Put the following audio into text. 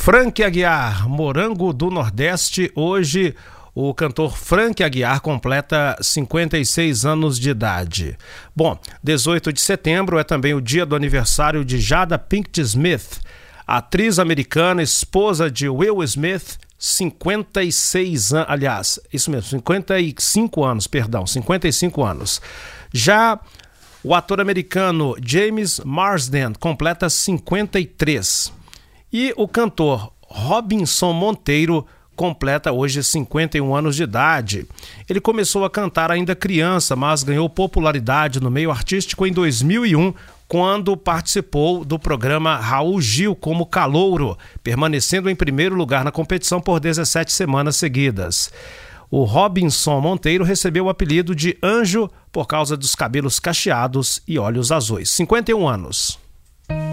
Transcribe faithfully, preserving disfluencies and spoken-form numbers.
Frank Aguiar, Morango do Nordeste. Hoje o cantor Frank Aguiar completa cinquenta e seis anos de idade. Bom, dezoito de setembro é também o dia do aniversário de Jada Pinkett Smith, atriz americana, esposa de Will Smith, cinquenta e seis anos, aliás, isso mesmo, cinquenta e cinco anos, perdão, cinquenta e cinco anos. Já o ator americano James Marsden completa cinquenta e três. E o cantor Robinson Monteiro completa hoje cinquenta e um anos de idade. Ele começou a cantar ainda criança, mas ganhou popularidade no meio artístico em dois mil e um, quando participou do programa Raul Gil como calouro, permanecendo em primeiro lugar na competição por dezessete semanas seguidas. O Robinson Monteiro recebeu o apelido de Anjo por causa dos cabelos cacheados e olhos azuis. cinquenta e um anos.